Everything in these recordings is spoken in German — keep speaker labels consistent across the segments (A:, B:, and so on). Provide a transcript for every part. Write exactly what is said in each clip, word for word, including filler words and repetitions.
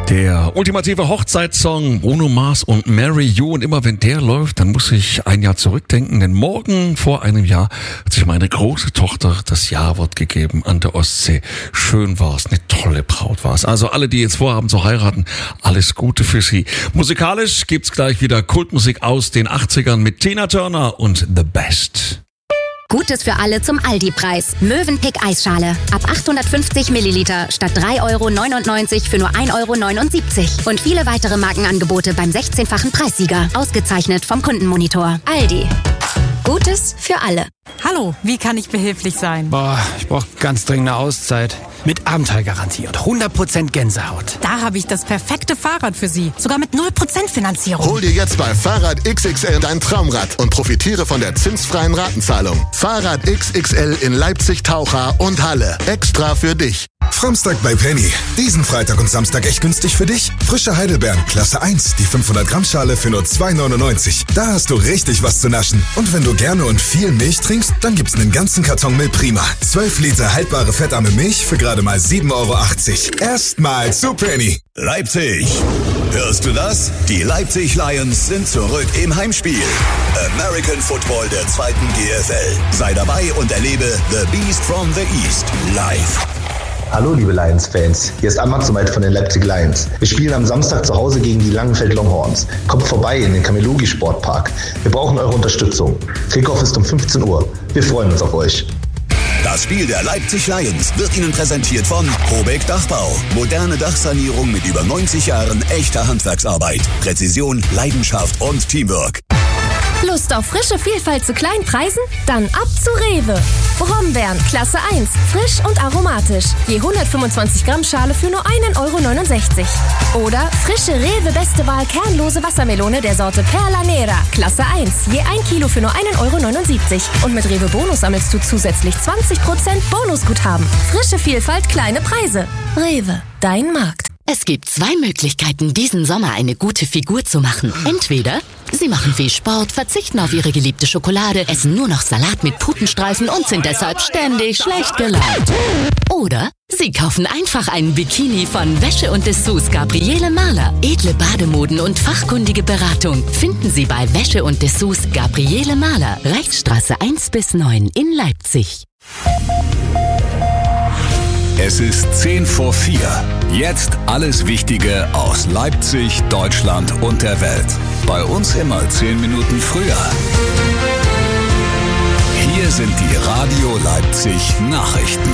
A: Der ultimative Hochzeitssong Bruno Mars und Marry You, und immer wenn der läuft, dann muss ich ein Jahr zurückdenken, denn morgen vor einem Jahr hat sich meine große Tochter das Ja-Wort gegeben an der Ostsee. Schön war's, eine tolle Braut war's. Also alle, die jetzt vorhaben zu heiraten, alles Gute für sie. Musikalisch gibt's gleich wieder Kultmusik aus den achtzigern mit Tina Turner und The Best.
B: Gutes für alle zum Aldi-Preis. Mövenpick Eisschale. Ab achthundertfünfzig Milliliter statt drei Euro neunundneunzig für nur ein Euro neunundsiebzig. Und viele weitere Markenangebote beim sechzehnfachen Preissieger. Ausgezeichnet vom Kundenmonitor. Aldi. Gutes für alle.
C: Hallo, wie kann ich behilflich sein?
D: Boah, ich brauche ganz dringend eine Auszeit. Mit Abenteuergarantie und hundert Prozent Gänsehaut.
C: Da habe ich das perfekte Fahrrad für Sie. Sogar mit null Prozent Finanzierung.
E: Hol dir jetzt bei Fahrrad X X L dein Traumrad und profitiere von der zinsfreien Ratenzahlung. Fahrrad X X L in Leipzig, Taucha und Halle. Extra für dich.
F: Framstag bei Penny. Diesen Freitag und Samstag echt günstig für dich? Frische Heidelbeeren, Klasse eins, die fünfhundert Gramm Schale für nur zwei neunundneunzig. Da hast du richtig was zu naschen. Und wenn du gerne und viel Milch trinkst, dann gibt's einen ganzen Karton Milch Prima. zwölf Liter haltbare fettarme Milch für gerade mal sieben Euro achtzig. Erstmal zu Penny.
G: Leipzig. Hörst du das? Die Leipzig Lions sind zurück im Heimspiel. American Football der zweiten G F L. Sei dabei und erlebe The Beast from the East live.
H: Hallo liebe Lions-Fans, hier ist Ahmad Sumait von den Leipzig Lions. Wir spielen am Samstag zu Hause gegen die Langenfeld Longhorns. Kommt vorbei in den Kamelogi Sportpark. Wir brauchen eure Unterstützung. Kickoff ist um fünfzehn Uhr. Wir freuen uns auf euch.
G: Das Spiel der Leipzig Lions wird Ihnen präsentiert von Probeck Dachbau. Moderne Dachsanierung mit über neunzig Jahren echter Handwerksarbeit. Präzision, Leidenschaft und Teamwork.
I: Lust auf frische Vielfalt zu kleinen Preisen? Dann ab zu Rewe. Brombeeren, Klasse eins, frisch und aromatisch. Je hundertfünfundzwanzig Gramm Schale für nur ein Euro neunundsechzig. Oder frische Rewe Beste Wahl kernlose Wassermelone der Sorte Perla Nera, Klasse eins. Je ein Kilo für nur ein Euro neunundsiebzig. Und mit Rewe Bonus sammelst du zusätzlich zwanzig Prozent Bonusguthaben. Frische Vielfalt, kleine Preise. Rewe, dein Markt.
J: Es gibt zwei Möglichkeiten, diesen Sommer eine gute Figur zu machen. Entweder Sie machen viel Sport, verzichten auf Ihre geliebte Schokolade, essen nur noch Salat mit Putenstreifen und sind deshalb ständig schlecht gelaunt. Oder Sie kaufen einfach einen Bikini von Wäsche und Dessous Gabriele Mahler. Edle Bademoden und fachkundige Beratung finden Sie bei Wäsche und Dessous Gabriele Mahler, Reichsstraße eins bis neun in Leipzig.
G: Es ist zehn vor vier. Jetzt alles Wichtige aus Leipzig, Deutschland und der Welt. Bei uns immer zehn Minuten früher. Hier sind die Radio Leipzig Nachrichten.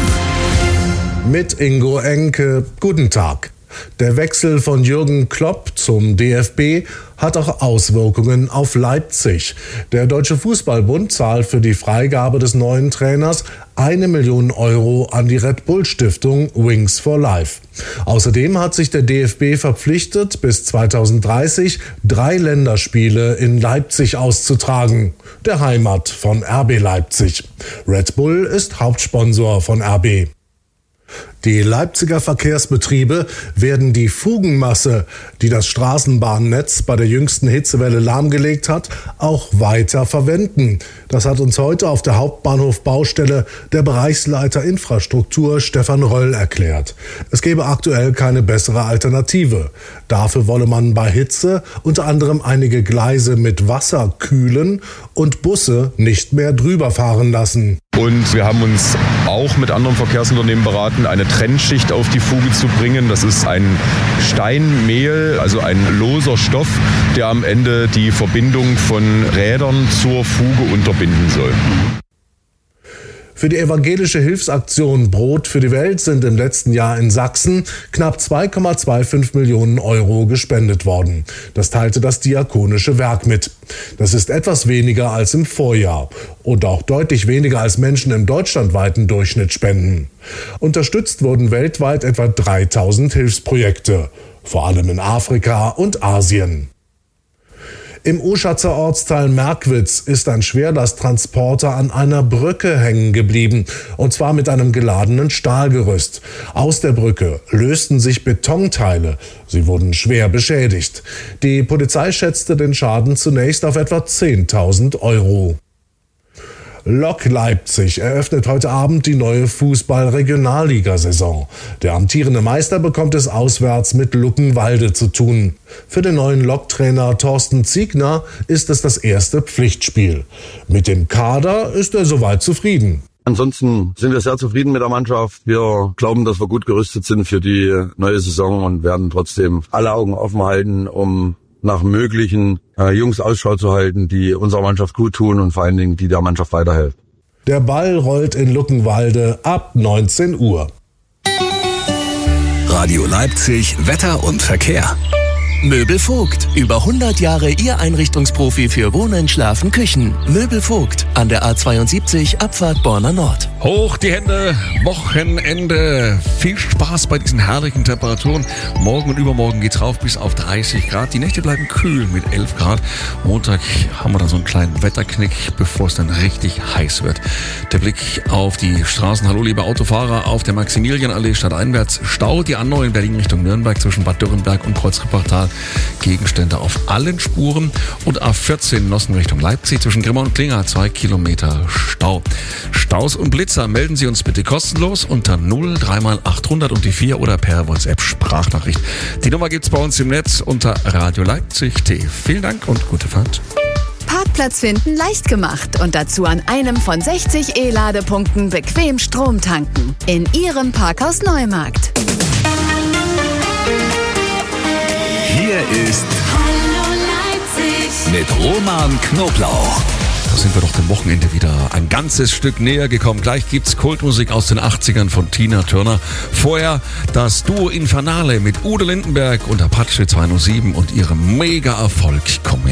K: Mit Ingo Enke. Guten Tag. Der Wechsel von Jürgen Klopp zum D F B hat auch Auswirkungen auf Leipzig. Der Deutsche Fußballbund zahlt für die Freigabe des neuen Trainers eine Million Euro an die Red Bull Stiftung Wings for Life. Außerdem hat sich der D F B verpflichtet, bis zweitausenddreißig drei Länderspiele in Leipzig auszutragen, der Heimat von R B Leipzig. Red Bull ist Hauptsponsor von R B. Die Leipziger Verkehrsbetriebe werden die Fugenmasse, die das Straßenbahnnetz bei der jüngsten Hitzewelle lahmgelegt hat, auch weiter verwenden. Das hat uns heute auf der Hauptbahnhof-Baustelle der Bereichsleiter Infrastruktur Stefan Röll erklärt. Es gebe aktuell keine bessere Alternative. Dafür wolle man bei Hitze unter anderem einige Gleise mit Wasser kühlen und Busse nicht mehr drüber fahren lassen.
L: Und wir haben uns auch mit anderen Verkehrsunternehmen beraten, eine Trennschicht auf die Fuge zu bringen. Das ist ein Steinmehl, also ein loser Stoff, der am Ende die Verbindung von Rädern zur Fuge unterbinden soll.
K: Für die evangelische Hilfsaktion Brot für die Welt sind im letzten Jahr in Sachsen knapp zwei Komma fünfundzwanzig Millionen Euro gespendet worden. Das teilte das Diakonische Werk mit. Das ist etwas weniger als im Vorjahr und auch deutlich weniger als Menschen im deutschlandweiten Durchschnitt spenden. Unterstützt wurden weltweit etwa dreitausend Hilfsprojekte, vor allem in Afrika und Asien. Im Uschatzer Ortsteil Merkwitz ist ein Schwerlasttransporter an einer Brücke hängen geblieben, und zwar mit einem geladenen Stahlgerüst. Aus der Brücke lösten sich Betonteile. Sie wurden schwer beschädigt. Die Polizei schätzte den Schaden zunächst auf etwa zehntausend Euro. Lok Leipzig eröffnet heute Abend die neue Fußball-Regionalligasaison. Der amtierende Meister bekommt es auswärts mit Luckenwalde zu tun. Für den neuen Lok-Trainer Thorsten Ziegner ist es das erste Pflichtspiel. Mit dem Kader ist er soweit zufrieden.
M: Ansonsten sind wir sehr zufrieden mit der Mannschaft. Wir glauben, dass wir gut gerüstet sind für die neue Saison und werden trotzdem alle Augen offen halten, um nach möglichen äh, Jungs Ausschau zu halten, die unserer Mannschaft gut tun und vor allen Dingen, die der Mannschaft weiterhelfen.
K: Der Ball rollt in Luckenwalde ab neunzehn Uhr.
G: Radio Leipzig, Wetter und Verkehr. Möbel Vogt. Über hundert Jahre Ihr Einrichtungsprofi für Wohnen, Schlafen, Küchen. Möbel Vogt. An der A zweiundsiebzig, Abfahrt Borna Nord.
A: Hoch die Hände, Wochenende. Viel Spaß bei diesen herrlichen Temperaturen. Morgen und übermorgen geht's rauf bis auf dreißig Grad. Die Nächte bleiben kühl mit elf Grad. Montag haben wir dann so einen kleinen Wetterknick, bevor es dann richtig heiß wird. Der Blick auf die Straßen. Hallo liebe Autofahrer, auf der Maximilianallee stadteinwärts. Stau die A neun in Berlin Richtung Nürnberg zwischen Bad Dürrenberg und Kreuzrippertal. Gegenstände auf allen Spuren. Und A vierzehn Nossen Richtung Leipzig zwischen Grimma und Klinger. Zwei Kilometer Stau. Staus und Blitzer melden Sie uns bitte kostenlos unter null drei mal achthundert und die vier oder per WhatsApp Sprachnachricht. Die Nummer gibt's bei uns im Netz unter Radio Leipzig Punkt de. Vielen Dank und gute Fahrt.
N: Parkplatz finden leicht gemacht und dazu an einem von sechzig E-Ladepunkten bequem Strom tanken. In Ihrem Parkhaus Neumarkt.
G: Hier ist Hallo Leipzig mit Roman Knoblauch.
A: Da sind wir doch dem Wochenende wieder ein ganzes Stück näher gekommen. Gleich gibt's Kultmusik aus den achtzigern von Tina Turner. Vorher das Duo Infernale mit Udo Lindenberg und Apache zweihundertsieben und ihrem Mega-Erfolg Komet.